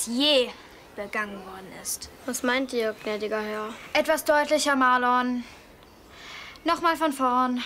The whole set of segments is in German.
was je begangen worden ist. Was meint ihr, gnädiger Herr? Etwas deutlicher, Marlon. Nochmal von vorn.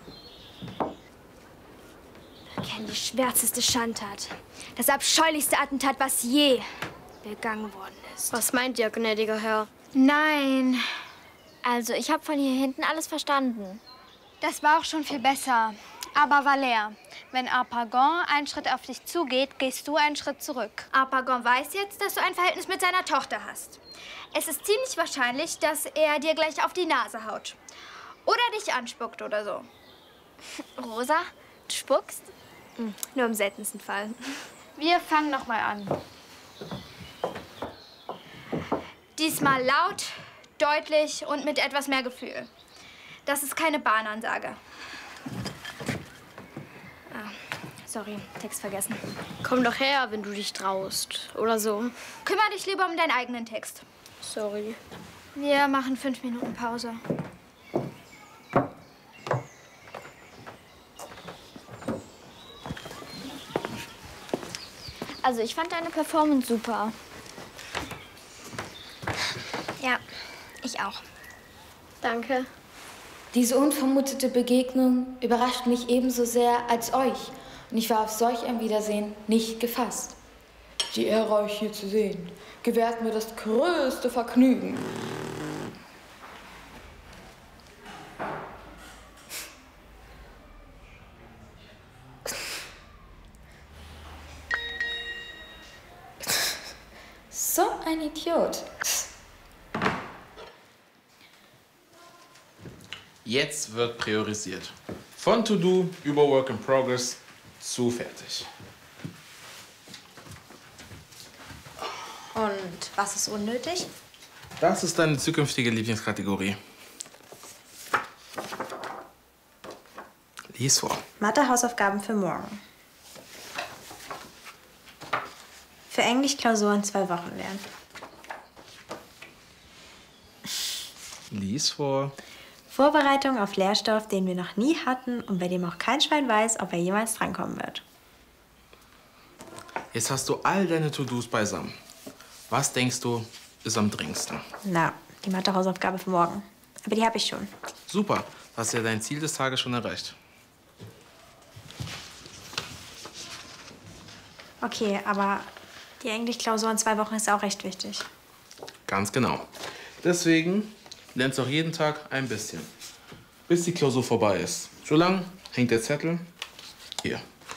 Bekenn die schwärzeste Schandtat. Das abscheulichste Attentat, was je begangen worden ist. Was meint ihr, gnädiger Herr? Nein, Also, ich habe von hier hinten alles verstanden. das war auch schon viel besser. Aber Valère, wenn Harpagon einen Schritt auf dich zugeht, gehst du einen Schritt zurück. Harpagon weiß jetzt, dass du ein Verhältnis mit seiner Tochter hast. Es ist ziemlich wahrscheinlich, dass er dir gleich auf die Nase haut. Oder dich anspuckt oder so. Rosa, du spuckst? Nur im seltensten Fall. Wir fangen noch mal an. Diesmal laut, deutlich und mit etwas mehr Gefühl. Das ist keine Bahnansage. Sorry, Text vergessen. Komm doch her, wenn du dich traust. Oder so. Kümmere dich lieber um deinen eigenen Text. Sorry. Wir machen 5 Minuten Pause. Also, ich fand deine Performance super. Ja, ich auch. Danke. Diese unvermutete Begegnung überrascht mich ebenso sehr als euch. Und ich war auf solch ein Wiedersehen nicht gefasst. Die Ehre, euch hier zu sehen, gewährt mir das größte Vergnügen. So ein Idiot. Jetzt wird priorisiert. Von To-Do über Work in Progress zu fertig. Und was ist unnötig? Das ist deine zukünftige Lieblingskategorie. Lies vor. Mathe-Hausaufgaben für morgen. Für Englisch Klausuren 2 Wochen lernen. Lies vor. Vorbereitung auf Lehrstoff, den wir noch nie hatten und bei dem auch kein Schwein weiß, ob er jemals drankommen wird. Jetzt hast du all deine To-Dos beisammen. Was denkst du, ist am dringendsten? Na, die Mathe-Hausaufgabe für morgen. Aber die habe ich schon. Super, hast ja dein Ziel des Tages schon erreicht. Okay, aber die Englisch-Klausur in 2 Wochen ist auch recht wichtig. Ganz genau. Deswegen lernst du auch jeden Tag ein bisschen, bis die Klausur vorbei ist. So lang hängt der Zettel hier.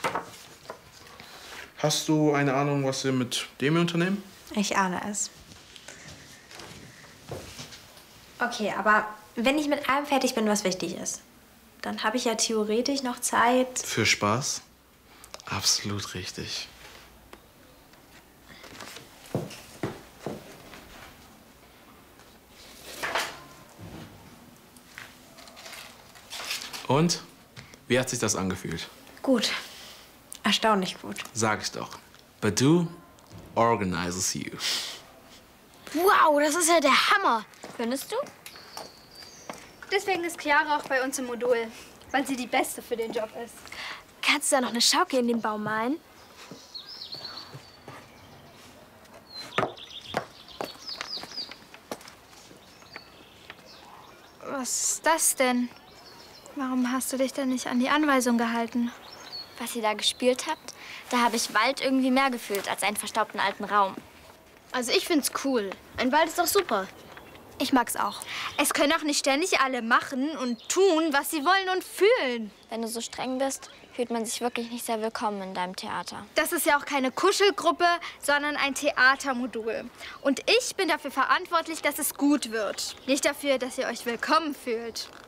Hast du eine Ahnung, was wir mit dem hier unternehmen? Ich ahne es. Okay, aber wenn ich mit allem fertig bin, was wichtig ist, dann habe ich ja theoretisch noch Zeit. Für Spaß? Absolut richtig. Und? Wie hat sich das angefühlt? Gut. Erstaunlich gut. Sag ich doch. Badoo organizes you. Wow, das ist ja der Hammer. Findest du? Deswegen ist Chiara auch bei uns im Modul, weil sie die Beste für den Job ist. Kannst du da noch eine Schaukel in den Baum malen? Was ist das denn? Warum hast du dich denn nicht an die Anweisung gehalten? Was ihr da gespielt habt, da habe ich Wald irgendwie mehr gefühlt als einen verstaubten alten Raum. Also ich find's cool. Ein Wald ist doch super. Ich mag's auch. Es können auch nicht ständig alle machen und tun, was sie wollen und fühlen. Wenn du so streng bist, fühlt man sich wirklich nicht sehr willkommen in deinem Theater. Das ist ja auch keine Kuschelgruppe, sondern ein Theatermodul. Und ich bin dafür verantwortlich, dass es gut wird. Nicht dafür, dass ihr euch willkommen fühlt.